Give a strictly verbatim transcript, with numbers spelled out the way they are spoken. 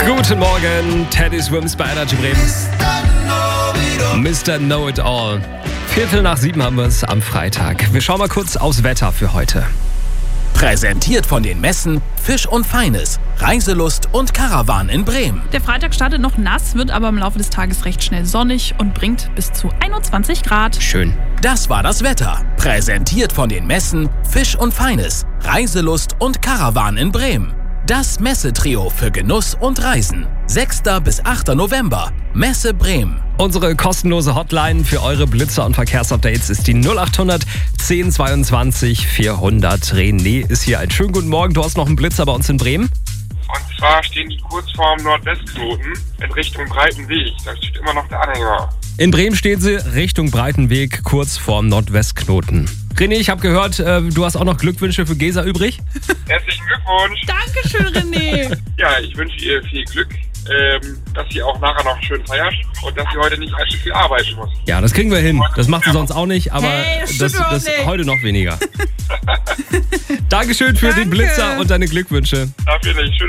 Guten Morgen, Teddy Swims bei Energy Bremen. Mister Know-It-All. Viertel nach sieben haben wir es am Freitag. Wir schauen mal kurz aufs Wetter für heute. Präsentiert von den Messen Fisch und Feines, Reiselust und Caravan in Bremen. Der Freitag startet noch nass, wird aber im Laufe des Tages recht schnell sonnig und bringt bis zu einundzwanzig Grad. Schön. Das war das Wetter. Präsentiert von den Messen Fisch und Feines, Reiselust und Caravan in Bremen. Das Messetrio für Genuss und Reisen. sechster bis achter November. Messe Bremen. Unsere kostenlose Hotline für eure Blitzer- und Verkehrsupdates ist die null acht hundert zehn zweiundzwanzig vierhundert. René ist hier. Einen schönen guten Morgen. Du hast noch einen Blitzer bei uns in Bremen? Und zwar stehen die kurz vorm Nordwestknoten in Richtung Breitenweg. Da steht immer noch der Anhänger. In Bremen stehen sie Richtung Breitenweg, kurz vorm Nordwestknoten. René, ich habe gehört, äh, du hast auch noch Glückwünsche für Gesa übrig. Herzlichen Glückwunsch. Dankeschön, René. Ja, ich wünsche ihr viel Glück, ähm, dass sie auch nachher noch schön feiert und dass sie heute nicht allzu viel arbeiten muss. Ja, das kriegen wir hin. Das macht sie sonst auch nicht, aber Hey, das das, stimmt überhaupt das nicht. heute noch weniger. Dankeschön für den Danke. Blitzer und deine Glückwünsche. Dafür nicht. Schön